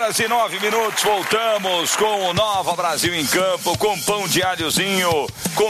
horas e 9 minutos, voltamos com o Nova Brasil em Campo, com pão de alhozinho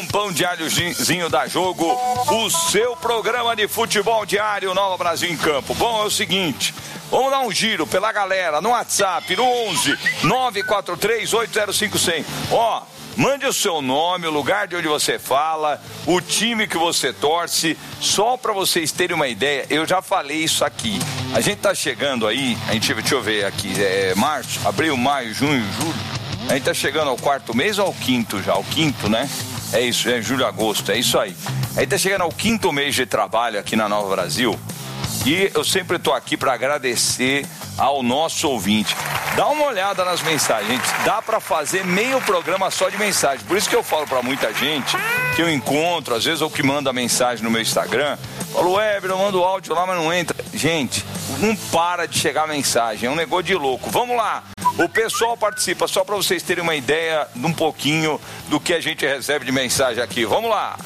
da Jogo, o seu programa de futebol diário Nova Brasil em Campo. Bom, é o seguinte, vamos dar um giro pela galera no WhatsApp, no 11 943 805 100. Ó, mande o seu nome, o lugar de onde você fala, o time que você torce, só para vocês terem uma ideia. Eu já falei isso aqui. A gente tá chegando aí, deixa eu ver aqui, março, abril, maio, junho, julho. A gente tá chegando ao quarto mês ou ao quinto já? Ao quinto, né? É isso, é julho, agosto, é isso aí. A gente tá chegando ao quinto mês de trabalho aqui na Nova Brasil. E eu sempre tô aqui para agradecer ao nosso ouvinte. Dá uma olhada nas mensagens, gente. Dá para fazer meio programa só de mensagem. Por isso que eu falo para muita gente que eu encontro, às vezes, ou que manda mensagem no meu Instagram. Falo, Weber, eu mando áudio lá, mas não entra. Gente, não para de chegar mensagem. É um negócio de louco. Vamos lá. O pessoal participa, só para vocês terem uma ideia de um pouquinho do que a gente recebe de mensagem aqui. Vamos lá.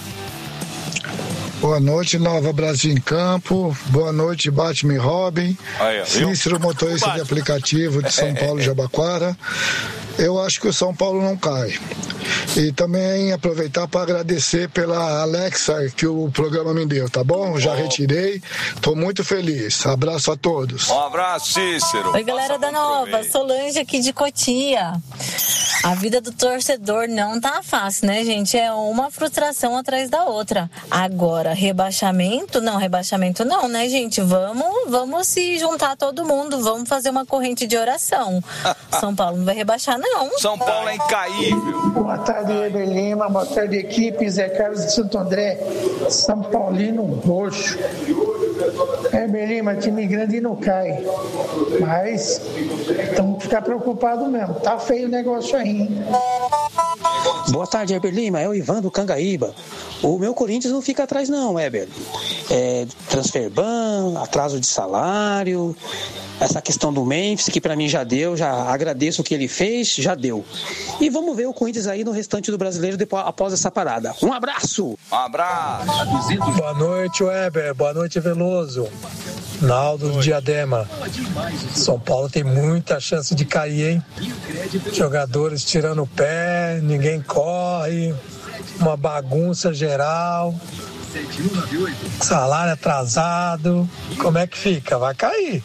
Boa noite, Nova Brasil em Campo. Boa noite, Batman e Robin. Aí, Cícero, motorista de aplicativo de São Paulo, Jabaquara. Eu acho que o São Paulo não cai. E também aproveitar para agradecer pela Alexa que o programa me deu, tá bom? Já retirei. Tô muito feliz. Abraço a todos. Um abraço, Cícero. Oi, galera da Nova. Solange aqui de Cotia. A vida do torcedor não tá fácil, né, gente? É uma frustração atrás da outra. Agora, rebaixamento não, né, gente? Vamos se juntar todo mundo, vamos fazer uma corrente de oração. São Paulo não vai rebaixar, não. São Paulo é incaível. Boa tarde, Weber Lima. Boa tarde, equipe. Zé Carlos de Santo André. São Paulino roxo. Weber Lima, time grande não cai. Mas temos que ficar preocupados mesmo. Tá feio o negócio aí, hein? Boa tarde, Weber Lima. É o Ivan do Cangaíba. O meu Corinthians não fica atrás não, Weber. Transfer ban, atraso de salário, essa questão do Memphis, que pra mim já deu, já agradeço o que ele fez, já deu. E vamos ver o Corinthians aí no restante do brasileiro depois, após essa parada. Um abraço! Um abraço! Boa noite, Weber. Boa noite, Veloso. Naldo do Diadema. São Paulo tem muita chance de cair, hein? Jogadores tirando o pé, ninguém corre, uma bagunça geral, salário atrasado. Como é que fica? Vai cair.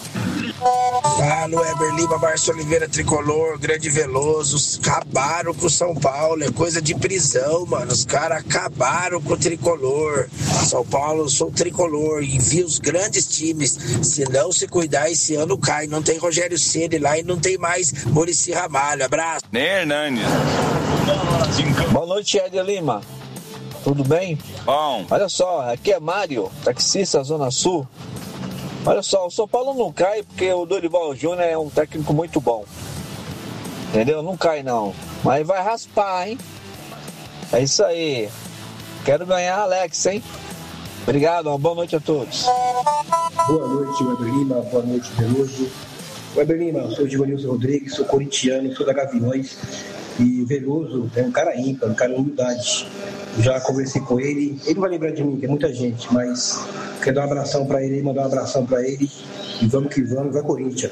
Fala, Weber Lima, Márcio Oliveira, Tricolor, Grande Veloso. Acabaram com o São Paulo, é coisa de prisão, mano. Os caras acabaram com o Tricolor. São Paulo, eu sou Tricolor e vi os grandes times. Se não se cuidar, esse ano cai. Não tem Rogério Ceni lá e não tem mais Muricy Ramalho. Abraço. Nem Hernani. Boa noite, Éder Lima. Tudo bem? Bom. Olha só, aqui é Mário, taxista Zona Sul. Olha só, o São Paulo não cai porque o Dorival Júnior é um técnico muito bom. Entendeu? Não cai não. Mas vai raspar, hein? É isso aí. Quero ganhar Alex, hein? Obrigado, uma boa noite a todos. Boa noite, Weber Lima. Boa noite, Veloso. Weber Lima, eu sou o Givanilson Rodrigues, sou corintiano, sou da Gaviões. E Veloso é um cara ímpar, um cara de humildade. Já conversei com ele, ele não vai lembrar de mim, que é muita gente, mas quero dar um abração pra ele, mandar um abração pra ele. E vamos que vamos, vai Corinthians.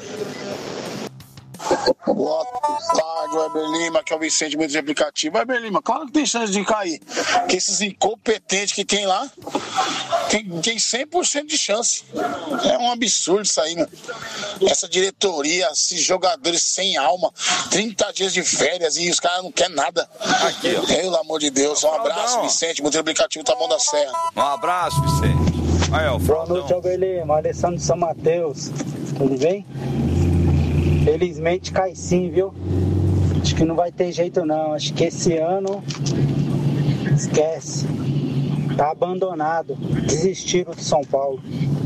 Boa tarde, Weber Lima, que é o Vicente, muito de aplicativo. Weber Lima, claro que tem chance de cair, porque esses incompetentes que tem lá tem 100% de chance. É um absurdo isso aí, mano. Essa diretoria, esses jogadores sem alma, 30 dias de férias e os caras não querem nada. Aqui, ó. Pelo amor de Deus, um abraço, Vicente, muito de aplicativo, tá bom da Serra. Um abraço, Vicente. Aí, ó, boa noite, Weber Lima, Alessandro de São Mateus, tudo bem? Felizmente cai sim, viu? Acho que não vai ter jeito não. Acho que esse ano esquece. Tá abandonado. Desistiram do São Paulo.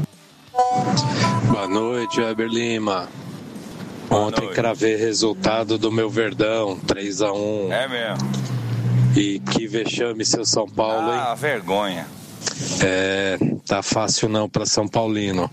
Boa noite, Weber Lima. Ontem cravei resultado do meu Verdão, 3-1. É mesmo. E que vexame seu São Paulo, hein? Ah, vergonha. Tá fácil não pra São Paulino.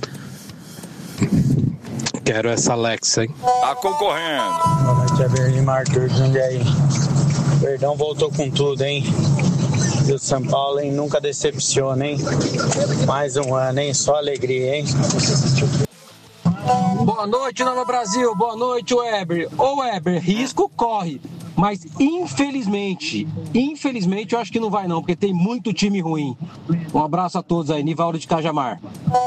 Quero essa Alexa, hein? Tá concorrendo. Boa noite, Weber Lima, Arthur de Jundiaí. Verdão voltou com tudo, hein? E o São Paulo, hein? Nunca decepciona, hein? Mais um ano, hein? Só alegria, hein? Boa noite, Nova Brasil. Boa noite, Weber. Ô, Weber, risco corre. Mas, infelizmente, eu acho que não vai não, porque tem muito time ruim. Um abraço a todos aí, Nivaldo de Cajamar.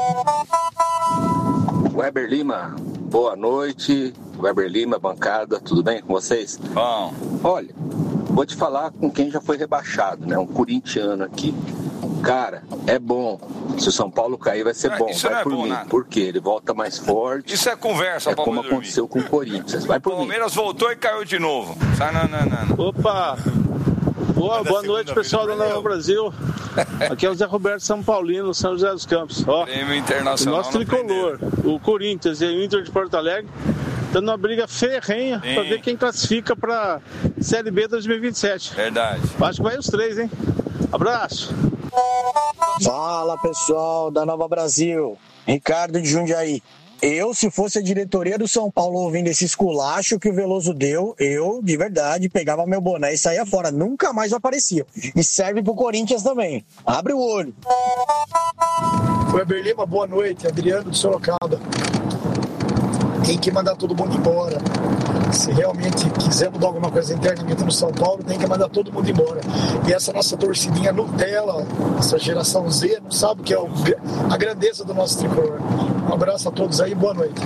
Weber Lima, boa noite. Weber Lima, bancada, tudo bem com vocês? Bom. Olha, vou te falar com quem já foi rebaixado, né? Um corintiano aqui. Cara, é bom. Se o São Paulo cair, vai ser bom. Vai por mim. Por quê? Ele volta mais forte. Isso é conversa, Paulo. É como aconteceu com o Corinthians. Vai por mim. O Palmeiras voltou e caiu de novo. Não. Opa! Boa noite, pessoal do Nova Brasil. Aqui é o Zé Roberto São Paulino, São José dos Campos. Ó, Prêmio Internacional. O nosso tricolor, o Corinthians e o Inter de Porto Alegre, dando uma briga ferrenha para ver quem classifica para Série B 2027. Verdade. Acho que vai os três, hein? Abraço. Fala, pessoal da Nova Brasil. Ricardo de Jundiaí. Eu, se fosse a diretoria do São Paulo ouvindo esse esculacho que o Veloso deu, eu, de verdade, pegava meu boné e saía fora. Nunca mais aparecia. E serve pro Corinthians também. Abre o olho. Weber Lima, boa noite. Adriano de Sorocaba. Tem que mandar todo mundo embora. Se realmente quiser mudar alguma coisa internamente no São Paulo, tem que mandar todo mundo embora. E essa nossa torcidinha Nutella, essa geração Z, não sabe o que é a grandeza do nosso tricolor. Um abraço a todos aí, boa noite.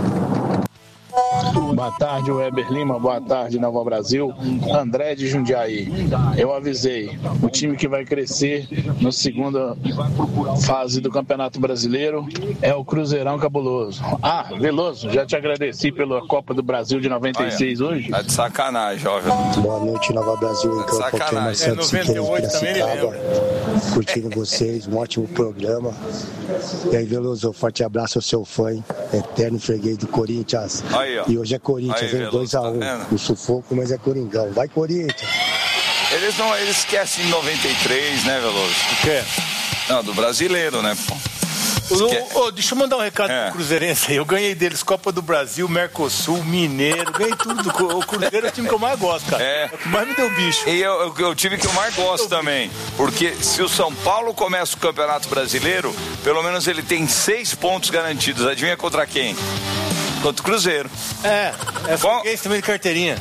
Boa tarde, Weber Lima. Boa tarde, Nova Brasil. André de Jundiaí. Eu avisei, o time que vai crescer na segunda fase do Campeonato Brasileiro é o Cruzeirão Cabuloso. Veloso, já te agradeci pela Copa do Brasil de 96 hoje. Tá de sacanagem, jovem. Boa noite, Nova Brasil. Em campo, aqui é Marcelo Siqueira de Piracicaba. Curtindo vocês, um ótimo programa. E aí, Veloso, forte abraço ao seu fã, eterno freguês do Corinthians. Aí, ó. E hoje é Corinthians, hein? 2-1. Tá o sufoco, mas é Coringão. Vai, Corinthians! Eles esquecem 93, né, Veloso? O quê? Não, do brasileiro, né, pô? Deixa eu mandar um recado pro Cruzeirense aí. Eu ganhei deles Copa do Brasil, Mercosul, Mineiro, ganhei tudo. O Cruzeiro é o time que eu mais gosto, cara. É o que mais me deu bicho. E eu tive que eu mais gosto também. Porque se o São Paulo começa o Campeonato Brasileiro, pelo menos ele tem 6 pontos garantidos. Adivinha contra quem? Contra o Cruzeiro. É freguês também de carteirinha.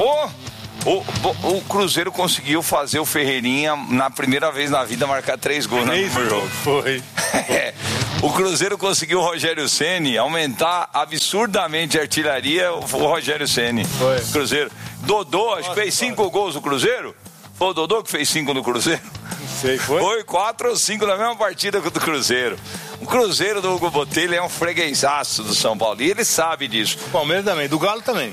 O Cruzeiro conseguiu fazer o Ferreirinha, na primeira vez na vida, marcar 3 gols no jogo. Foi. O Cruzeiro conseguiu o Rogério Ceni aumentar absurdamente a artilharia, o Rogério Ceni. Foi. Cruzeiro. Dodô, acho que fez 5 gols no Cruzeiro. Foi o Dodô que fez 5 no Cruzeiro? Não sei, foi? Foi 4 ou 5 na mesma partida do Cruzeiro. O Cruzeiro do Hugo Botelho é um freguesaço do São Paulo. E ele sabe disso. O Palmeiras também, do Galo também.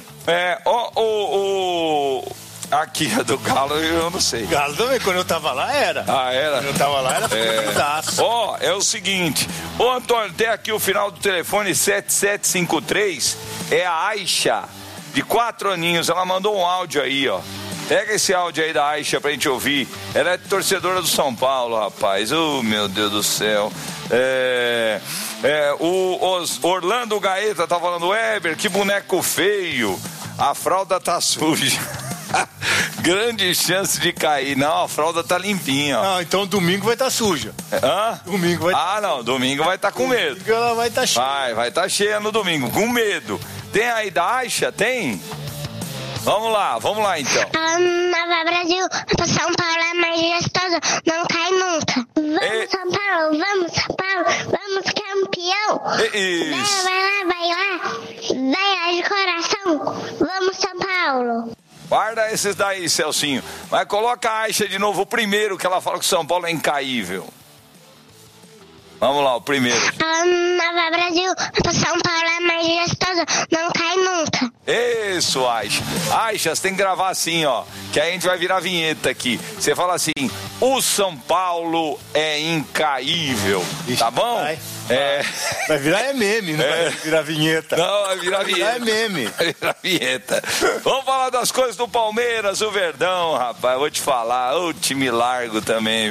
Aqui a do Galo eu não sei. Galo também, quando eu tava lá era. Era? Quando eu tava lá era freguesaço. É o seguinte. Antônio, tem aqui o final do telefone 7753. É a Aisha, de 4 aninhos. Ela mandou um áudio aí, ó. Pega esse áudio aí da Aisha pra gente ouvir. Ela é torcedora do São Paulo, rapaz. Meu Deus do céu. O Orlando Gaeta tá falando: Weber, que boneco feio. A fralda tá suja. Grande chance de cair. Não, a fralda tá limpinha, ó. Não, então domingo vai estar suja. Domingo vai não, domingo vai estar com medo. Ela vai estar cheia. Vai estar cheia no domingo, com medo. Tem aí da Aisha? Tem? Vamos lá então. Nova Brasil, São Paulo é mais gostoso, não cai nunca. Vamos, São Paulo, vamos campeão. Isso. Vai lá de coração. Vamos, São Paulo. Guarda esses daí, Celcinho. Mas coloca a Aisha de novo, o primeiro, que ela fala que o São Paulo é incaível. Vamos lá, o primeiro. Nova Brasil, São Paulo é mais gostoso, não cai nunca. Isso, Aisha. Aisha, você tem que gravar assim, ó, que aí a gente vai virar vinheta aqui. Você fala assim: o São Paulo é incaível. Tá bom? Vai virar meme, não vai virar vinheta. Não, vai virar vinheta. Meme. Vai virar vinheta. Vamos falar das coisas do Palmeiras, o Verdão, rapaz. Vou te falar, o time largo também, viu?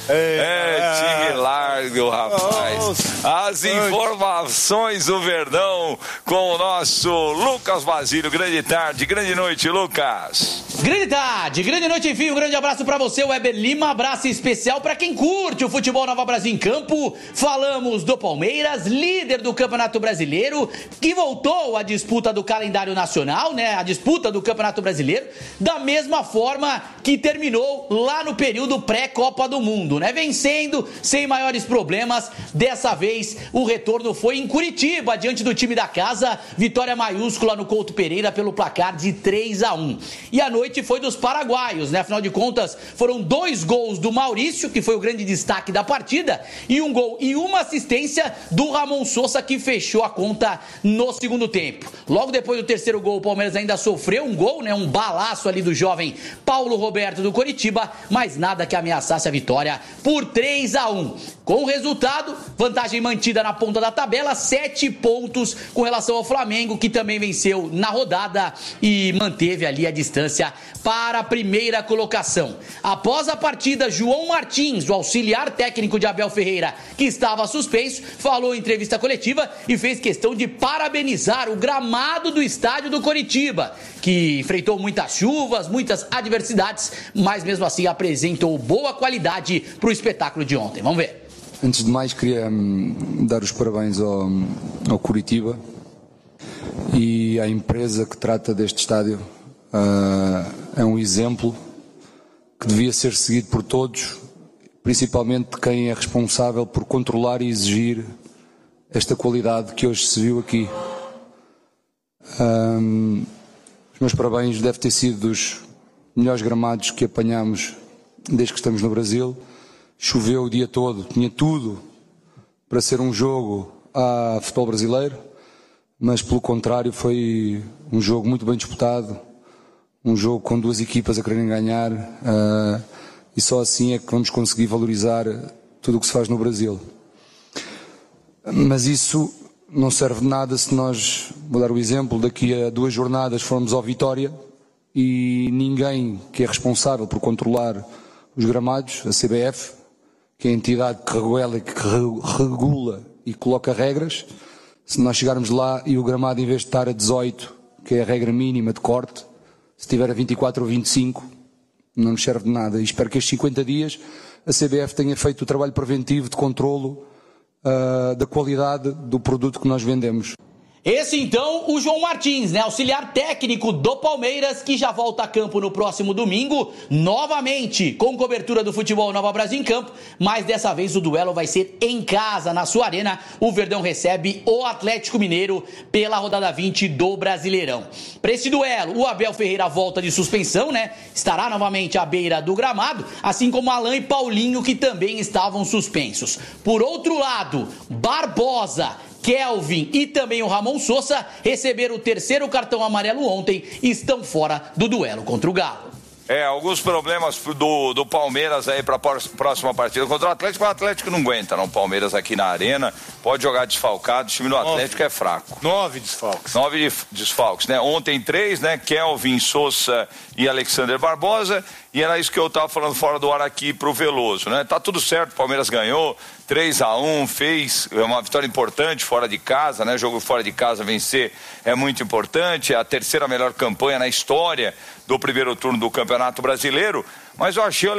Time largo, rapaz. As informações do Verdão com o nosso Lucas Basílio. Grande tarde, grande noite, Lucas. Grande tarde, grande noite, enfim, um grande abraço pra você, Weber Lima, abraço especial pra quem curte o futebol Nova Brasil em campo. Falamos do Palmeiras, líder do Campeonato Brasileiro, que voltou à disputa do calendário nacional, né, a disputa do Campeonato Brasileiro, da mesma forma que terminou lá no período pré-Copa do Mundo, né, vencendo sem maiores problemas. Dessa vez o retorno foi em Curitiba, diante do time da casa, vitória maiúscula no Couto Pereira pelo placar de 3-1. E a noite foi dos paraguaios, né? Afinal de contas, foram 2 gols do Maurício, que foi o grande destaque da partida, e 1 gol e 1 assistência do Ramon Sosa, que fechou a conta no segundo tempo. Logo depois do terceiro gol, o Palmeiras ainda sofreu um gol, né? Um balaço ali do jovem Paulo Roberto do Coritiba, mas nada que ameaçasse a vitória por 3-1. Com o resultado, vantagem mantida na ponta da tabela, 7 pontos com relação ao Flamengo, que também venceu na rodada e manteve ali a distância para a primeira colocação. Após a partida, João Martins, o auxiliar técnico de Abel Ferreira, que estava suspenso, falou em entrevista coletiva e fez questão de parabenizar o gramado do estádio do Coritiba, que enfrentou muitas chuvas, muitas adversidades, mas mesmo assim apresentou boa qualidade para o espetáculo de ontem. Vamos ver. Antes de mais, queria dar os parabéns ao Curitiba e à empresa que trata deste estádio. É um exemplo que devia ser seguido por todos, principalmente quem é responsável por controlar e exigir esta qualidade que hoje se viu aqui. Os meus parabéns, deve ter sido dos melhores gramados que apanhamos desde que estamos no Brasil. Choveu o dia todo, tinha tudo para ser um jogo a futebol brasileiro, mas pelo contrário foi um jogo muito bem disputado, um jogo com 2 equipas a quererem ganhar, e só assim é que vamos conseguir valorizar tudo o que se faz no Brasil. Mas isso não serve de nada se nós, vou dar o exemplo, daqui a 2 jornadas formos ao Vitória e ninguém que é responsável por controlar os gramados, a CBF, que é a entidade que regula e coloca regras, se nós chegarmos lá e o gramado, em vez de estar a 18, que é a regra mínima de corte, se estiver a 24 ou 25, não nos serve de nada. E espero que estes 50 dias a CBF tenha feito o trabalho preventivo de controlo da qualidade do produto que nós vendemos. Esse então, o João Martins, né, auxiliar técnico do Palmeiras, que já volta a campo no próximo domingo, novamente com cobertura do futebol Nova Brasil em campo, mas dessa vez o duelo vai ser em casa, na sua arena. O Verdão recebe o Atlético Mineiro pela rodada 20 do Brasileirão. Para esse duelo, o Abel Ferreira volta de suspensão, né, estará novamente à beira do gramado, assim como Alain e Paulinho, que também estavam suspensos. Por outro lado, Barbosa, Kelvin e também o Ramon Sosa receberam o 3º cartão amarelo ontem e estão fora do duelo contra o Galo. Alguns problemas do Palmeiras aí para a próxima partida contra o Atlético não aguenta, não. O Palmeiras aqui na arena pode jogar desfalcado, o time do Atlético é fraco. 9 desfalques. 9 desfalques, né? Ontem 3, né? Kelvin, Sosa e Alexander Barbosa, e era isso que eu estava falando fora do ar aqui pro Veloso, né? Tá tudo certo, o Palmeiras ganhou 3-1, fez uma vitória importante fora de casa, né? Jogo fora de casa, vencer é muito importante, é a 3ª melhor campanha na história do primeiro turno do Campeonato Brasileiro, mas eu achei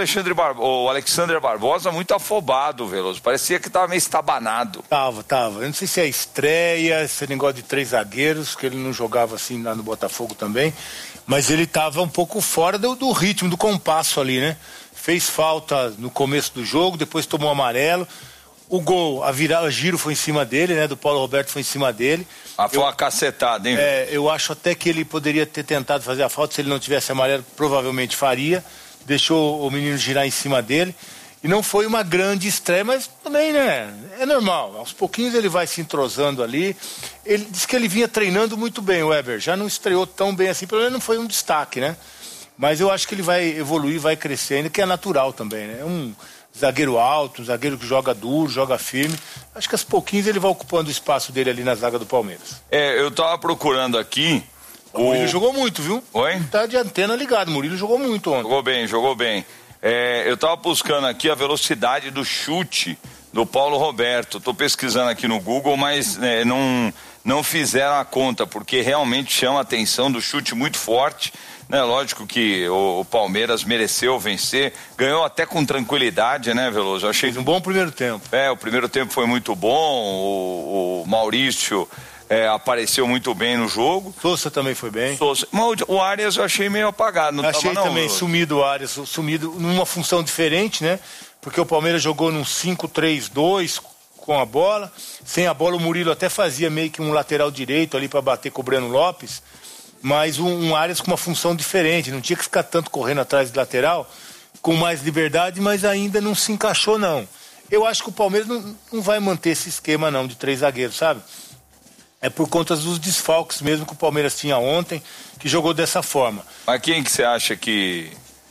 o Alexander Barbosa muito afobado, Veloso, parecia que estava meio estabanado. Tava, eu não sei se é estreia, esse negócio de 3 zagueiros, que ele não jogava assim lá no Botafogo também, mas ele estava um pouco fora do ritmo, do compasso ali, né? Fez falta no começo do jogo, depois tomou amarelo. O gol, a giro foi em cima dele, né? Do Paulo Roberto foi em cima dele. Foi uma cacetada, hein? Eu acho até que ele poderia ter tentado fazer a falta, se ele não tivesse amarelo, provavelmente faria. Deixou o menino girar em cima dele. E não foi uma grande estreia, mas também, né? É normal. Aos pouquinhos ele vai se entrosando ali. Ele disse que ele vinha treinando muito bem, o Weber. Já não estreou tão bem assim, pelo menos não foi um destaque, né? Mas eu acho que ele vai evoluir, vai crescer ainda, que é natural também, né? É um zagueiro alto, um zagueiro que joga duro, joga firme. Acho que aos pouquinhos ele vai ocupando o espaço dele ali na zaga do Palmeiras. Eu tava procurando aqui... O Murilo jogou muito, viu? Oi? Tá de antena ligado, o Murilo jogou muito ontem. Jogou bem. Eu estava buscando aqui a velocidade do chute do Paulo Roberto. Estou pesquisando aqui no Google, mas não fizeram a conta, porque realmente chama a atenção do chute muito forte. Lógico que o Palmeiras mereceu vencer, ganhou até com tranquilidade, né, Veloso? Eu achei um bom primeiro tempo. O primeiro tempo foi muito bom, o Maurício apareceu muito bem no jogo. Sousa também foi bem. Mas o Arias eu achei meio apagado. Não achei tava, também sumido o Arias, sumido numa função diferente, né? Porque o Palmeiras jogou num 5-3-2 com a bola. Sem a bola o Murilo até fazia meio que um lateral direito ali para bater com o Breno Lopes. Mas um Arias com uma função diferente, não tinha que ficar tanto correndo atrás de lateral, com mais liberdade, mas ainda não se encaixou, não. Eu acho que o Palmeiras não vai manter esse esquema, não, de 3 zagueiros, sabe? É por conta dos desfalques mesmo que o Palmeiras tinha ontem, que jogou dessa forma. Mas quem que você acha que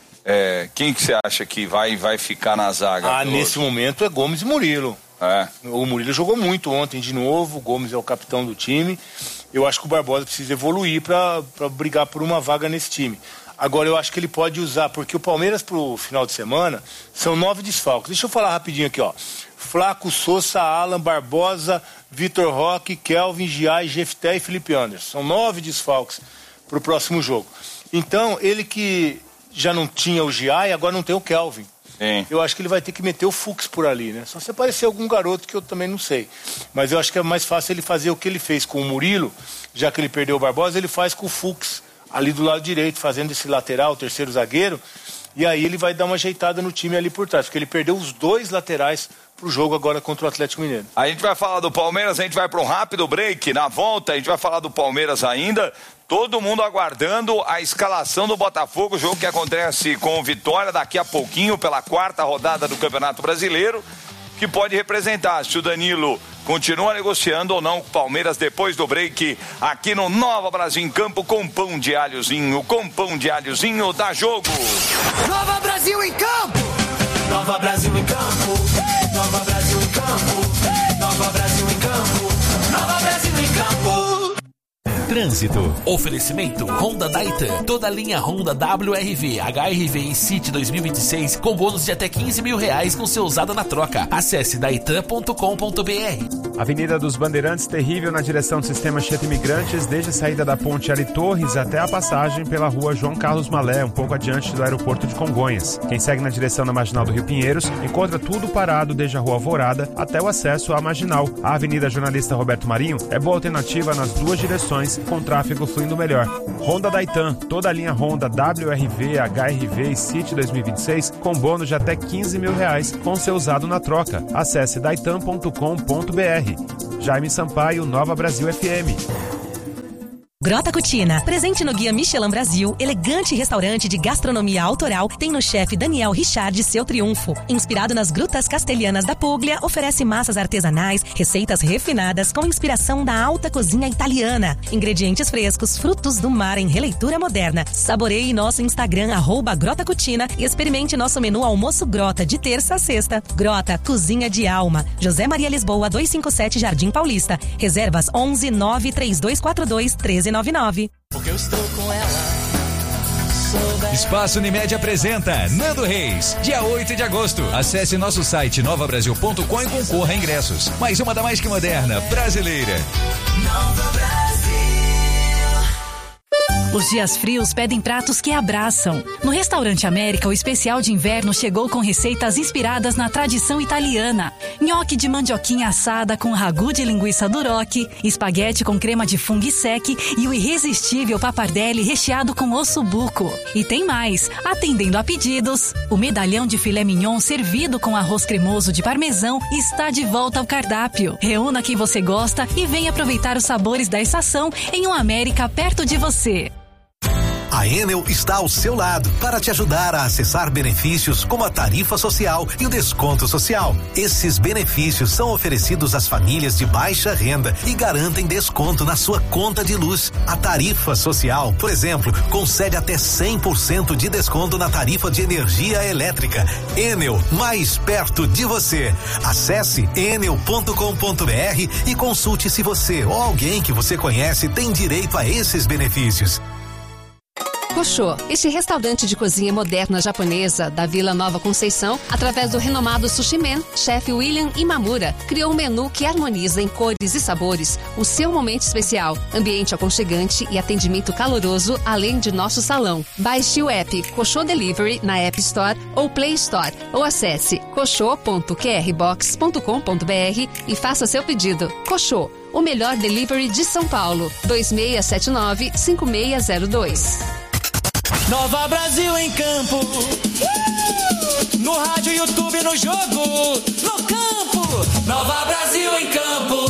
vai ficar na zaga? Nesse momento é Gomes e Murilo. O Murilo jogou muito ontem de novo, o Gomes é o capitão do time. Eu acho que o Barbosa precisa evoluir para brigar por uma vaga nesse time. Agora eu acho que ele pode usar, porque o Palmeiras pro final de semana são 9 desfalques. Deixa eu falar rapidinho aqui, ó. Flaco, Sousa, Alan, Barbosa, Vitor Roque, Kelvin, Giai, Jefté e Felipe Anderson. São 9 desfalques pro próximo jogo. Então, ele que já não tinha o Giai, agora não tem o Kelvin. Sim. Eu acho que ele vai ter que meter o Fux por ali, né? Só se aparecer algum garoto que eu também não sei. Mas eu acho que é mais fácil ele fazer o que ele fez com o Murilo, já que ele perdeu o Barbosa, ele faz com o Fux ali do lado direito, fazendo esse lateral, terceiro zagueiro, e aí ele vai dar uma ajeitada no time ali por trás, porque ele perdeu os 2 laterais pro jogo agora contra o Atlético Mineiro. A gente vai falar do Palmeiras, a gente vai para um rápido break. Na volta a gente vai falar do Palmeiras ainda. Todo mundo aguardando a escalação do Botafogo, jogo que acontece com Vitória daqui a pouquinho pela 4ª rodada do Campeonato Brasileiro, que pode representar se o Danilo continua negociando ou não com o Palmeiras depois do break aqui no Nova Brasil em Campo com pão de alhozinho dá jogo. Nova Brasil em Campo! Nova Brasil em Campo! Nova Brasil em Campo! Nova Brasil em Campo! Nova Brasil em Campo! Trânsito. Oferecimento Honda Daitan. Toda a linha Honda WRV, HRV e City 2026 com bônus de até R$15.000 com seu usado na troca. Acesse daitan.com.br. Avenida dos Bandeirantes, terrível na direção do sistema Chieta Imigrantes, desde a saída da ponte Ari Torres até a passagem pela rua João Carlos Malé, um pouco adiante do aeroporto de Congonhas. Quem segue na direção da Marginal do Rio Pinheiros encontra tudo parado desde a rua Alvorada até o acesso à Marginal. A Avenida Jornalista Roberto Marinho é boa alternativa nas 2 direções, com tráfego fluindo melhor. Honda Daitan, toda a linha Honda WRV, HRV e City 2026 com bônus de até R$15.000 com seu usado na troca. Acesse daitan.com.br. Jaime Sampaio, Nova Brasil FM. Grota Cucina, presente no Guia Michelin Brasil, elegante restaurante de gastronomia autoral, tem no chefe Daniel Richard seu triunfo. Inspirado nas grutas castelhanas da Puglia, oferece massas artesanais, receitas refinadas com inspiração da alta cozinha italiana. Ingredientes frescos, frutos do mar em releitura moderna. Saboreie nosso Instagram, @Grota Cucina, e experimente nosso menu almoço Grota, de terça a sexta. Grota, cozinha de alma. José Maria Lisboa, 257 Jardim Paulista. Reservas 11 93242 1399. Porque eu estou com ela. Espaço Unimed apresenta Nando Reis, dia 8 de agosto. Acesse nosso site novabrasil.com e concorra a ingressos. Mais uma da mais que moderna brasileira. Nova Brasil. Os dias frios pedem pratos que abraçam. No Restaurante América, o especial de inverno chegou com receitas inspiradas na tradição italiana. Nhoque de mandioquinha assada com ragu de linguiça duroc, espaguete com crema de fungo sec e o irresistível pappardelle recheado com ossobuco. E tem mais, atendendo a pedidos, o medalhão de filé mignon servido com arroz cremoso de parmesão está de volta ao cardápio. Reúna quem você gosta e venha aproveitar os sabores da estação em um América perto de você. A Enel está ao seu lado para te ajudar a acessar benefícios como a tarifa social e o desconto social. Esses benefícios são oferecidos às famílias de baixa renda e garantem desconto na sua conta de luz. A tarifa social, por exemplo, concede até 100% de desconto na tarifa de energia elétrica. Enel, mais perto de você. Acesse enel.com.br e consulte se você ou alguém que você conhece tem direito a esses benefícios. Koshô, este restaurante de cozinha moderna japonesa da Vila Nova Conceição, através do renomado Sushi Man, chefe William Imamura, criou um menu que harmoniza em cores e sabores o seu momento especial, ambiente aconchegante e atendimento caloroso, além de nosso salão. Baixe o app Koshô Delivery na App Store ou Play Store, ou acesse koshô.qrbox.com.br e faça seu pedido. Koshô, o melhor delivery de São Paulo. 2679-5602. Nova Brasil em campo. No rádio, YouTube, no jogo, no campo. Nova Brasil em campo.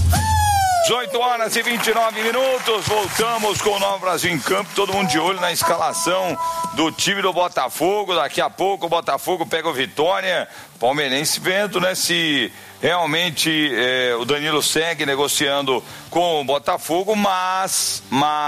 18h29. Voltamos com o Nova Brasil em campo. Todo mundo de olho na escalação do time do Botafogo. Daqui a pouco o Botafogo pega o Vitória. Palmeirense vendo, né, se realmente o Danilo segue negociando com o Botafogo, mas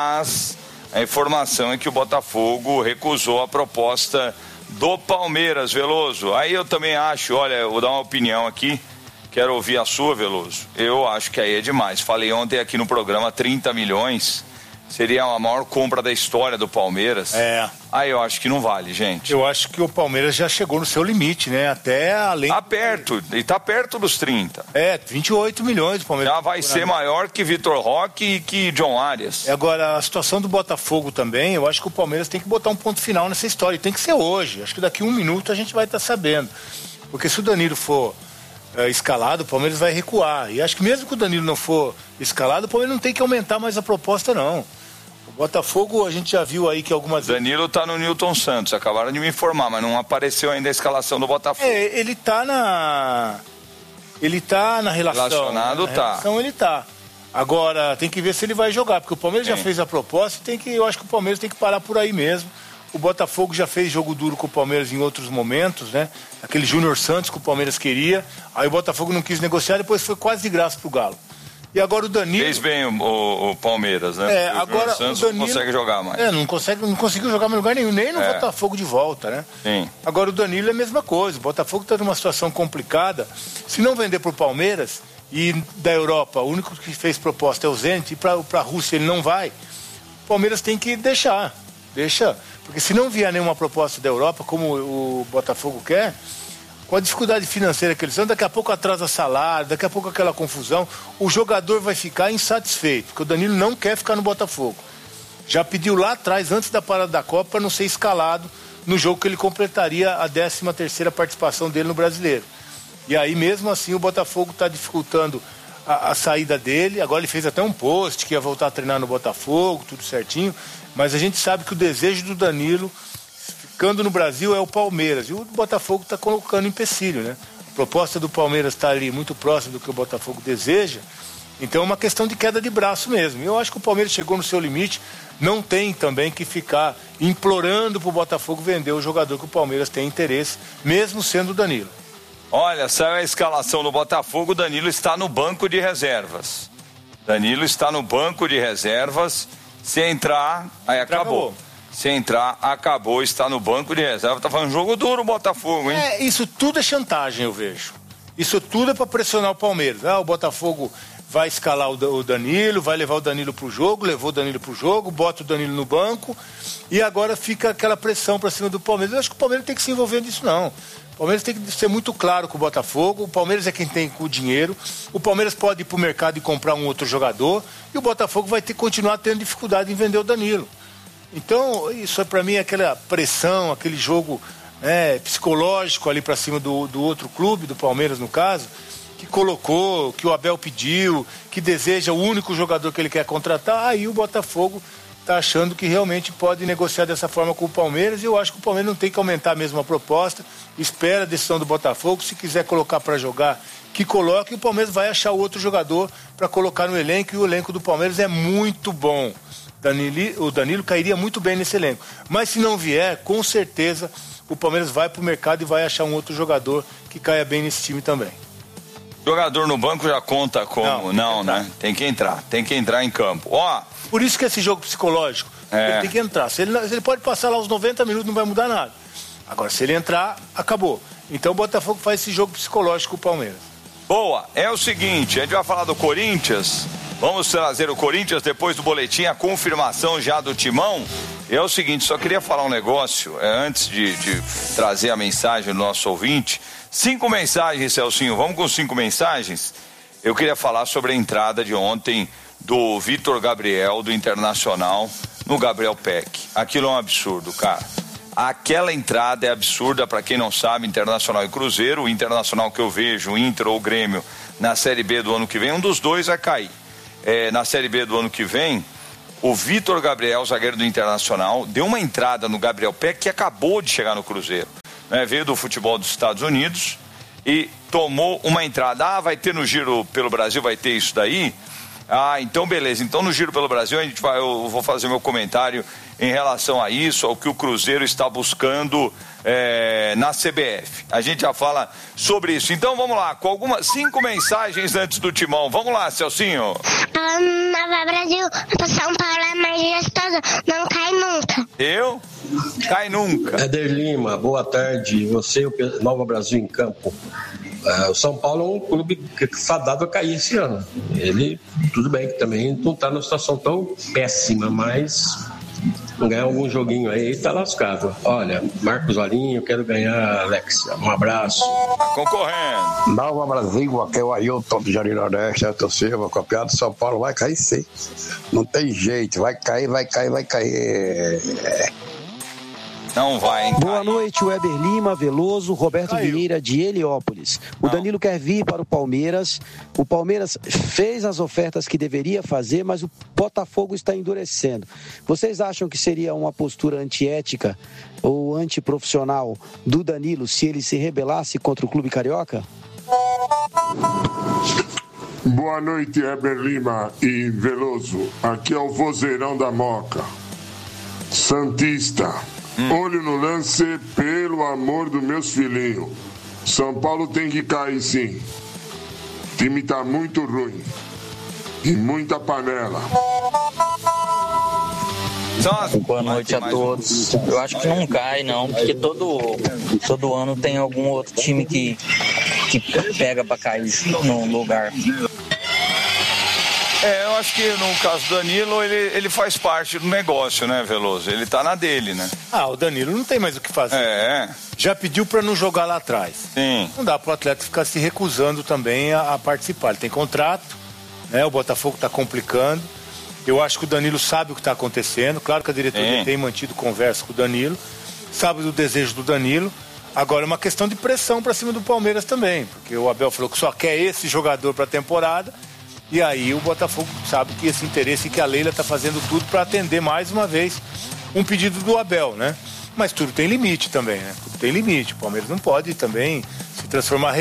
a informação é que o Botafogo recusou a proposta do Palmeiras, Veloso. Aí eu também acho, olha, eu vou dar uma opinião aqui, quero ouvir a sua, Veloso. Eu acho que aí é demais. Falei ontem aqui no programa, 30 milhões seria a maior compra da história do Palmeiras. Aí eu acho que não vale, gente. Eu acho que o Palmeiras já chegou no seu limite, né? Até além... Tá perto, e tá perto dos 30. 28 milhões o Palmeiras. Já vai ser maior que Vitor Roque e que John Arias. Agora, a situação do Botafogo também, eu acho que o Palmeiras tem que botar um ponto final nessa história. E tem que ser hoje. Acho que daqui 1 minuto a gente vai estar sabendo. Porque se o Danilo for escalado, o Palmeiras vai recuar. E acho que mesmo que o Danilo não for escalado, o Palmeiras não tem que aumentar mais a proposta, não. O Botafogo, a gente já viu aí que algumas... Danilo tá no Newton Santos, acabaram de me informar, mas não apareceu ainda a escalação do Botafogo. Ele tá na relação. Relacionado, né? tá. Relação ele tá. Agora, tem que ver se ele vai jogar, porque o Palmeiras já fez a proposta e eu acho que o Palmeiras tem que parar por aí mesmo. O Botafogo já fez jogo duro com o Palmeiras em outros momentos, né? Aquele Júnior Santos que o Palmeiras queria, aí o Botafogo não quis negociar, depois foi quase de graça pro Galo. E agora o Danilo... Fez bem o Palmeiras, né? Agora o Santos o Danilo... não consegue jogar mais. Não conseguiu jogar em lugar nenhum, nem no Botafogo de volta, né? Sim. Agora o Danilo é a mesma coisa. O Botafogo está numa situação complicada. Se não vender pro Palmeiras e da Europa, o único que fez proposta é o Zenit, e para a Rússia ele não vai, o Palmeiras tem que deixar. Porque se não vier nenhuma proposta da Europa, como o Botafogo quer... Com a dificuldade financeira que eles estão, daqui a pouco atrasa salário, daqui a pouco aquela confusão, o jogador vai ficar insatisfeito, porque o Danilo não quer ficar no Botafogo. Já pediu lá atrás, antes da parada da Copa, para não ser escalado no jogo que ele completaria a 13ª participação dele no Brasileiro. E aí, mesmo assim, o Botafogo está dificultando a saída dele. Agora ele fez até um post que ia voltar a treinar no Botafogo, tudo certinho. Mas a gente sabe que o desejo do Danilo... ficando no Brasil é o Palmeiras, e o Botafogo está colocando empecilho, né? A proposta do Palmeiras está ali muito próxima do que o Botafogo deseja, então é uma questão de queda de braço mesmo. Eu acho que o Palmeiras chegou no seu limite, não tem também que ficar implorando para o Botafogo vender o jogador que o Palmeiras tem interesse, mesmo sendo o Danilo. Olha, saiu a escalação do Botafogo, o Danilo está no banco de reservas. Se entrar, aí acabou. Se entrar, acabou, está no banco de reserva. Tá fazendo um jogo duro o Botafogo, hein? Isso tudo é chantagem, eu vejo. Isso tudo é para pressionar o Palmeiras. O Botafogo vai escalar o Danilo, vai levar o Danilo pro jogo, levou o Danilo pro jogo, bota o Danilo no banco e agora fica aquela pressão para cima do Palmeiras. Eu acho que o Palmeiras tem que se envolver nisso, não. O Palmeiras tem que ser muito claro com o Botafogo. O Palmeiras é quem tem o dinheiro. O Palmeiras pode ir pro mercado e comprar um outro jogador e o Botafogo vai continuar tendo dificuldade em vender o Danilo. Então, isso para mim é aquela pressão, aquele jogo psicológico ali para cima do outro clube, do Palmeiras no caso, que colocou, que o Abel pediu, que deseja o único jogador que ele quer contratar. Aí o Botafogo está achando que realmente pode negociar dessa forma com o Palmeiras, e eu acho que o Palmeiras não tem que aumentar mesmo a proposta, espera a decisão do Botafogo, se quiser colocar para jogar, que coloque, e o Palmeiras vai achar outro jogador para colocar no elenco, e o elenco do Palmeiras é muito bom. O Danilo cairia muito bem nesse elenco. Mas se não vier, com certeza o Palmeiras vai pro mercado e vai achar um outro jogador que caia bem nesse time também. Jogador no banco já conta como? Não, né? Tem que entrar em campo. Por isso que esse jogo psicológico, ele tem que entrar. Se ele pode passar lá os 90 minutos, não vai mudar nada. Agora, se ele entrar, acabou. Então o Botafogo faz esse jogo psicológico com o Palmeiras. Boa, é o seguinte, a gente vai falar do Corinthians. Vamos trazer o Corinthians depois do boletim, a confirmação já do timão. E é o seguinte, só queria falar um negócio, antes de trazer a mensagem do nosso ouvinte. 5 mensagens, Celcinho, vamos com 5 mensagens? Eu queria falar sobre a entrada de ontem do Vitor Gabriel, do Internacional, no Gabriel Peck. Aquilo é um absurdo, cara. Aquela entrada é absurda, para quem não sabe, Internacional e Cruzeiro. O Internacional que eu vejo, o Inter ou o Grêmio, na Série B do ano que vem, um dos dois vai cair. Na Série B do ano que vem, o Vitor Gabriel, zagueiro do Internacional, deu uma entrada no Gabriel Peck, que acabou de chegar no Cruzeiro. Veio do futebol dos Estados Unidos e tomou uma entrada. Vai ter no Giro pelo Brasil, vai ter isso daí? Então beleza. Então no Giro pelo Brasil eu vou fazer meu comentário em relação a isso, ao que o Cruzeiro está buscando na CBF. A gente já fala sobre isso. Então vamos lá, com 5 mensagens antes do Timão. Vamos lá, Celcinho. Nova Brasil, São Paulo é mais gostoso, não cai nunca. Eu? Cai nunca. Éder Lima, boa tarde. Você, o Nova Brasil em campo. O São Paulo é um clube fadado a cair esse ano. Ele, tudo bem, que também não está numa situação tão péssima, mas ganhar algum joguinho aí tá lascado. Olha, Marcos Valinho, quero ganhar, Alexia. Um abraço. Concorrendo. Nova Brasil, aqui é o Ailton do Jardim Nordeste, Ailton Silva, campeão do São Paulo, vai cair sim. Não tem jeito, vai cair. Não vai, hein? Boa noite, Weber Lima, Veloso, Roberto Vieira de Heliópolis. O Danilo quer vir para o Palmeiras. O Palmeiras fez as ofertas que deveria fazer, mas o Botafogo está endurecendo. Vocês acham que seria uma postura antiética ou antiprofissional do Danilo se ele se rebelasse contra o clube carioca? Boa noite, Weber Lima e Veloso. Aqui é o vozeirão da Moca. Santista. Olho no lance, pelo amor dos meus filhinhos. São Paulo tem que cair sim. O time tá muito ruim. E muita panela. Boa noite a todos. Eu acho que não cai não, porque todo ano tem algum outro time que pega pra cair no lugar. Eu acho que no caso do Danilo, ele faz parte do negócio, né, Veloso? Ele tá na dele, né? O Danilo não tem mais o que fazer. Já pediu pra não jogar lá atrás. Sim. Não dá pro atleta ficar se recusando também a participar. Ele tem contrato, né? O Botafogo tá complicando. Eu acho que o Danilo sabe o que tá acontecendo. Claro que a diretoria tem mantido conversa com o Danilo. Sabe do desejo do Danilo. Agora é uma questão de pressão pra cima do Palmeiras também. Porque o Abel falou que só quer esse jogador pra temporada. E aí o Botafogo sabe que esse interesse, que a Leila está fazendo tudo para atender mais uma vez um pedido do Abel, né? Mas tudo tem limite também, né? Tudo tem limite. O Palmeiras não pode também se transformar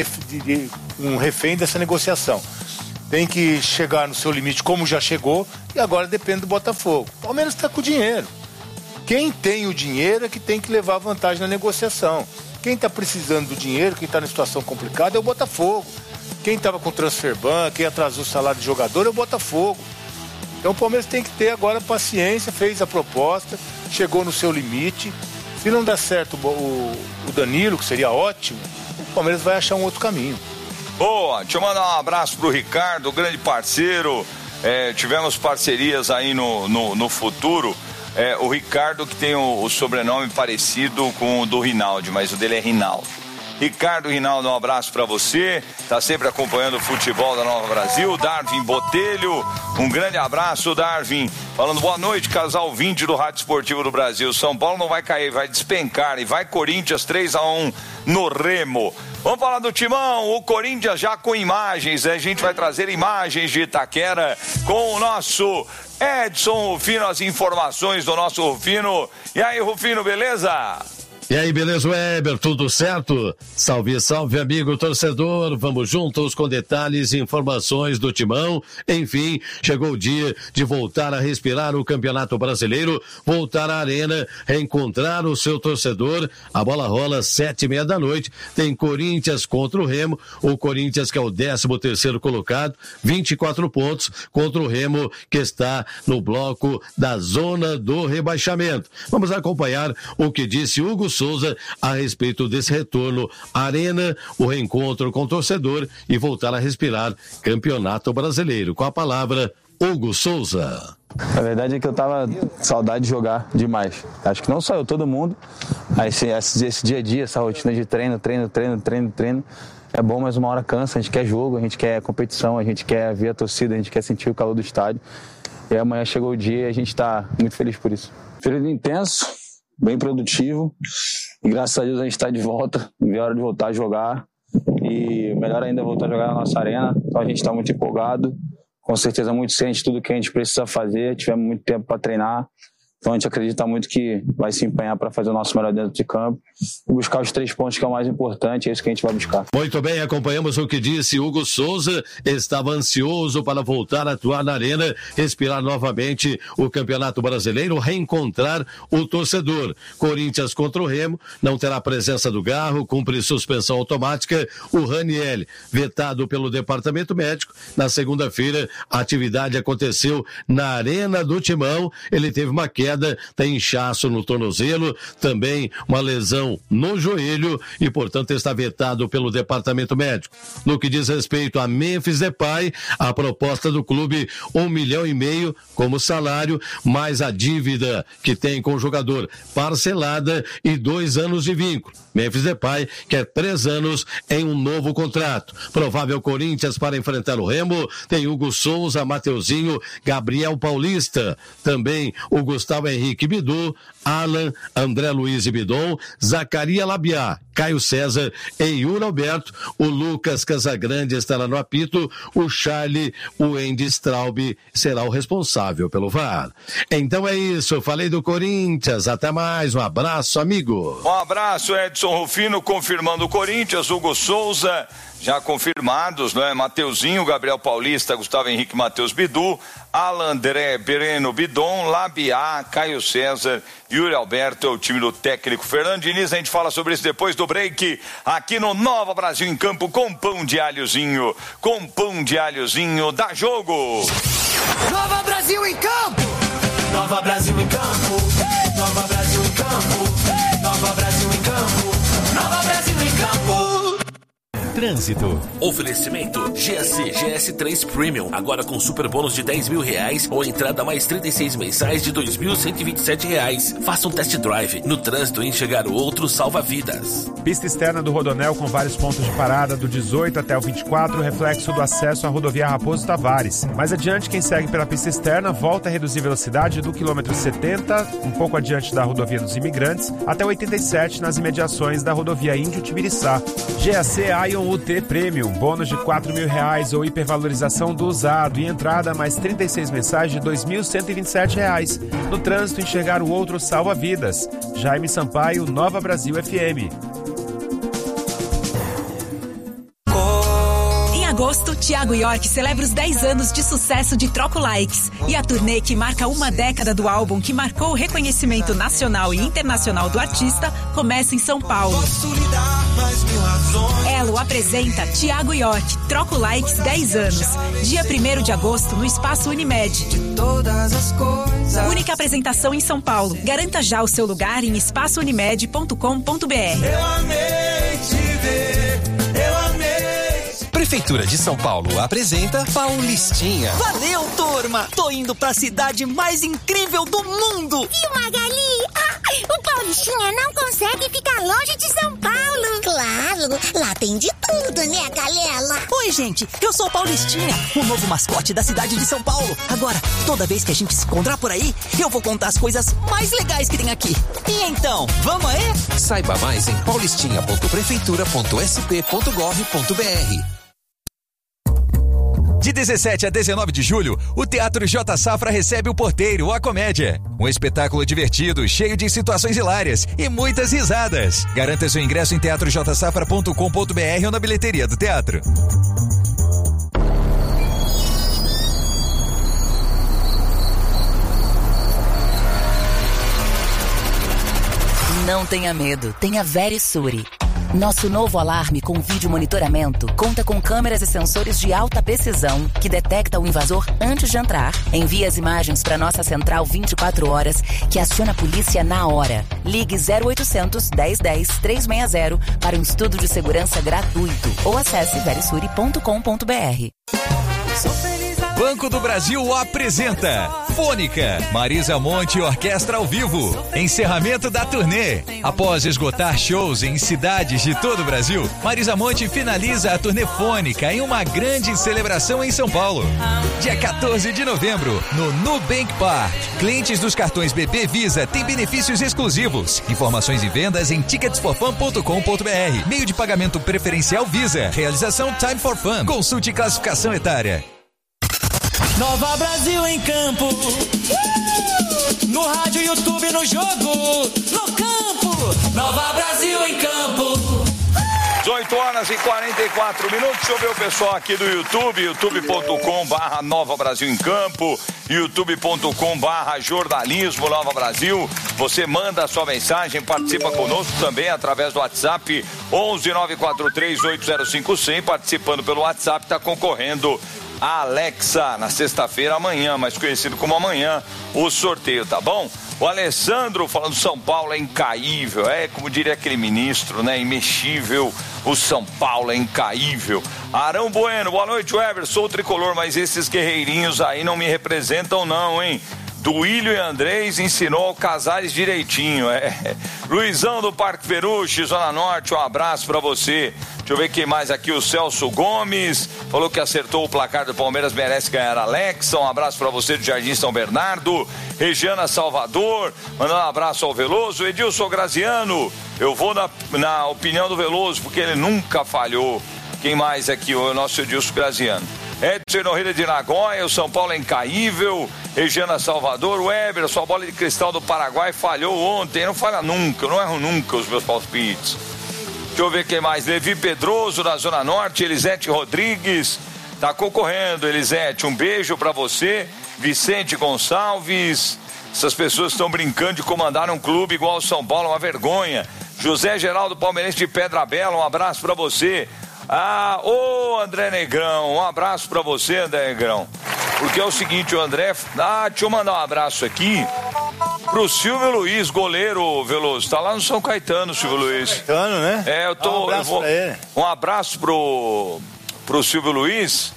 um refém dessa negociação. Tem que chegar no seu limite como já chegou e agora depende do Botafogo. O Palmeiras está com o dinheiro. Quem tem o dinheiro é que tem que levar vantagem na negociação. Quem está precisando do dinheiro, quem está na situação complicada é o Botafogo. Quem estava com transfer ban, quem atrasou o salário de jogador é o Botafogo. Então o Palmeiras tem que ter agora paciência, fez a proposta, chegou no seu limite. Se não der certo o Danilo, que seria ótimo, o Palmeiras vai achar um outro caminho. Boa, deixa eu mandar um abraço pro Ricardo, grande parceiro. Tivemos parcerias aí no futuro. O Ricardo que tem o sobrenome parecido com o do Rinaldi, mas o dele é Rinaldo. Ricardo Rinaldo, um abraço pra você, tá sempre acompanhando o futebol da Nova Brasil. Darwin Botelho, um grande abraço, Darwin, falando boa noite, casal 20 do Rádio Esportivo do Brasil. São Paulo não vai cair, vai despencar e vai Corinthians 3-1 no Remo. Vamos falar do Timão, o Corinthians já com imagens, a gente vai trazer imagens de Itaquera com o nosso Edson Rufino, as informações do nosso Rufino. E aí, Rufino, beleza? E aí, beleza, Weber? Tudo certo? Salve, salve, amigo torcedor. Vamos juntos com detalhes e informações do Timão. Enfim, chegou o dia de voltar a respirar o Campeonato Brasileiro, voltar à arena, reencontrar o seu torcedor. A bola rola 7h30 da noite. Tem Corinthians contra o Remo. O Corinthians, que é o 13º colocado, 24 pontos, contra o Remo, que está no bloco da zona do rebaixamento. Vamos acompanhar o que disse Hugo Souza a respeito desse retorno à arena, o reencontro com o torcedor e voltar a respirar Campeonato Brasileiro. Com a palavra, Hugo Souza. A verdade é que eu tava com saudade de jogar demais. Acho que não só eu, todo mundo. Esse dia a dia, essa rotina de treino. É bom, mas uma hora cansa. A gente quer jogo, a gente quer competição, a gente quer ver a torcida, a gente quer sentir o calor do estádio. E amanhã chegou o dia e a gente está muito feliz por isso. Período intenso, bem produtivo. E graças a Deus a gente está de volta. É hora de voltar a jogar. E melhor ainda voltar a jogar na nossa arena. Então a gente está muito empolgado. Com certeza muito ciente de tudo que a gente precisa fazer. Tivemos muito tempo para treinar. Então a gente acredita muito que vai se empenhar para fazer o nosso melhor dentro de campo e buscar os 3 pontos, que é o mais importante, é isso que a gente vai buscar. Muito bem, acompanhamos o que disse Hugo Souza. Estava ansioso para voltar a atuar na arena, respirar novamente o Campeonato Brasileiro, reencontrar o torcedor. Corinthians contra o Remo, não terá presença do Garro, cumpre suspensão automática. O Raniel, vetado pelo Departamento Médico. Na segunda-feira, a atividade aconteceu na Arena do Timão. Ele teve uma queda, tem inchaço no tornozelo, também uma lesão no joelho e, portanto, está vetado pelo Departamento Médico. No que diz respeito a Memphis Depay, a proposta do clube, 1,5 milhão como salário, mais a dívida que tem com o jogador parcelada e 2 anos de vínculo. Memphis Depay quer 3 anos em um novo contrato. Provável Corinthians para enfrentar o Remo, tem Hugo Souza, Mateuzinho, Gabriel Paulista, também o Gustavo Henrique Bidu, Alan, André Luiz e Bidon, Zacaria Labiá, Caio César e Yuri Alberto. O Lucas Casagrande estará no apito, o Charlie, o Andy Straub será o responsável pelo VAR. Então é isso, falei do Corinthians, até mais, um abraço, amigo. Um abraço, Edson Rufino, confirmando o Corinthians, Hugo Souza, já confirmados, não é? Mateuzinho, Gabriel Paulista, Gustavo Henrique, Matheus Bidu, Alan, André, Bereno, Bidon, Labiá, Caio César, Yuri Alberto, é o time do técnico Fernando Diniz. A gente fala sobre isso depois do break, aqui no Nova Brasil em Campo, com pão de alhozinho, dá jogo! Nova Brasil em Campo! Nova Brasil em Campo! Nova Brasil em Campo! Nova Brasil em Campo! Nova Brasil em Campo! Trânsito. Oferecimento GS3 Premium. Agora com super bônus de R$10 mil ou entrada mais 36 mensais de R$2.127. Faça um test drive. No trânsito, enxergar o outro salva vidas. Pista externa do Rodonel com vários pontos de parada do 18 até o 24, reflexo do acesso à rodovia Raposo Tavares. Mais adiante, quem segue pela pista externa volta a reduzir velocidade do quilômetro 70, um pouco adiante da rodovia dos Imigrantes, até o 87 nas imediações da rodovia Índio Tibiriçá. GAC Ion UT Premium, bônus de R$4 mil ou hipervalorização do usado e entrada mais 36 mensais de R$2.127. No trânsito, enxergar o outro salva vidas. Jaime Sampaio, Nova Brasil FM. Em agosto, Thiago York celebra os 10 anos de sucesso de Troco Likes e a turnê que marca uma década do álbum que marcou o reconhecimento nacional e internacional do artista começa em São Paulo. Elo apresenta Thiago York, Troco Likes 10 anos. Dia 1º de agosto no Espaço Unimed. Única apresentação em São Paulo. Garanta já o seu lugar em espaçounimed.com.br. Eu amei te ver, eu amei. Prefeitura de São Paulo apresenta Paulistinha. Valeu, turma! Tô indo pra cidade mais incrível do mundo! E o Magali? O Paulistinha não consegue ficar longe de São Paulo. Claro, lá tem de tudo, né, galera? Oi, gente, eu sou o Paulistinha, o novo mascote da cidade de São Paulo. Agora, toda vez que a gente se encontrar por aí, eu vou contar as coisas mais legais que tem aqui. E então, vamos aí? Saiba mais em paulistinha.prefeitura.sp.gov.br. De 17 a 19 de julho, o Teatro J Safra recebe o Porteiro, a Comédia. Um espetáculo divertido, cheio de situações hilárias e muitas risadas. Garanta seu ingresso em teatrojsafra.com.br ou na bilheteria do teatro. Não tenha medo, tenha Verisure. Nosso novo alarme com vídeo monitoramento conta com câmeras e sensores de alta precisão que detecta o invasor antes de entrar. Envia as imagens para nossa central 24 horas que aciona a polícia na hora. Ligue 0800 1010 360 para um estudo de segurança gratuito ou acesse verisure.com.br. Sou feliz Banco do Brasil apresenta Fônica, Marisa Monte e Orquestra ao vivo. Encerramento da turnê. Após esgotar shows em cidades de todo o Brasil, Marisa Monte finaliza a turnê Fônica em uma grande celebração em São Paulo. Dia 14 de novembro, no Nubank Park. Clientes dos cartões BB Visa têm benefícios exclusivos. Informações e vendas em ticketsforfun.com.br. Meio de pagamento preferencial Visa. Realização Time for Fun. Consulte classificação etária. Nova Brasil em campo. No rádio, YouTube, no jogo, no campo. Nova Brasil em campo. 18 horas e 44 minutos. Deixa eu ver o pessoal aqui do YouTube, youtube.com/Nova Brasil em Campo, youtube.com/jornalismo Nova Brasil. Você manda a sua mensagem, participa conosco também através do WhatsApp 11-943-805100. Participando pelo WhatsApp, está concorrendo a Alexa na sexta-feira, amanhã, mais conhecido como amanhã, o sorteio, tá bom? O Alessandro falando São Paulo é incaível, como diria aquele ministro, né? Imexível, o São Paulo é incaível. Arão Bueno, boa noite, Weber, sou o tricolor, mas esses guerreirinhos aí não me representam não, hein? Duílio e Andrés ensinou Casares direitinho, Luizão do Parque Peruche, Zona Norte, um abraço pra você. Deixa eu ver quem mais aqui, o Celso Gomes, falou que acertou o placar do Palmeiras, merece ganhar a Alexa, um abraço pra você do Jardim São Bernardo. Regiana Salvador, mandando um abraço ao Veloso. Edilson Graziano, eu vou na opinião do Veloso, porque ele nunca falhou. Quem mais aqui, o nosso Edilson Graziano. Edson Norreira de Nagoya, o São Paulo é incaível. Regiana Salvador, Weber, sua bola de cristal do Paraguai falhou ontem, não falha nunca, eu não erro nunca os meus palpites. Deixa eu ver quem mais, Levi Pedroso da Zona Norte, Elisete Rodrigues, tá concorrendo, Elisete, um beijo pra você. Vicente Gonçalves, essas pessoas estão brincando de comandar um clube igual ao São Paulo, uma vergonha. José Geraldo Palmeirense de Pedra Bela, um abraço pra você. André Negrão, um abraço pra você, André Negrão. Porque é o seguinte, o André... deixa eu mandar um abraço aqui pro Silvio Luiz, goleiro, Veloso. Tá lá no São Caetano, Silvio Luiz. Caetano, né? Um abraço pra pro Silvio Luiz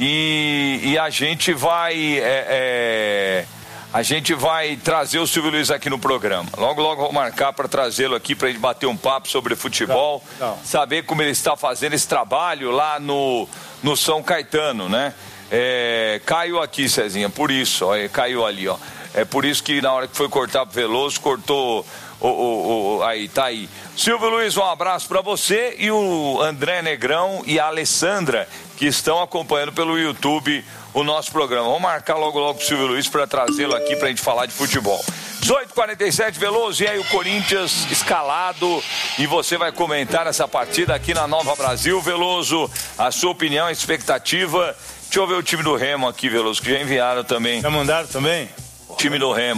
e a gente vai... a gente vai trazer o Silvio Luiz aqui no programa. Logo, logo vou marcar para trazê-lo aqui para a gente bater um papo sobre futebol, saber como ele está fazendo esse trabalho lá no São Caetano, né? Caiu aqui, Cezinha, por isso, ó, caiu ali, ó. É por isso que na hora que foi cortar pro Veloso, cortou aí, tá aí. Silvio Luiz, um abraço para você e o André Negrão e a Alessandra, que estão acompanhando pelo YouTube o nosso programa. Vamos marcar logo o Silvio Luiz para trazê-lo aqui para a gente falar de futebol. 18h47, Veloso, e aí o Corinthians escalado, e você vai comentar essa partida aqui na Nova Brasil. Veloso, a sua opinião, a expectativa. Deixa eu ver o time do Remo aqui, Veloso, que já enviaram também. Já mandaram também? O time do Remo.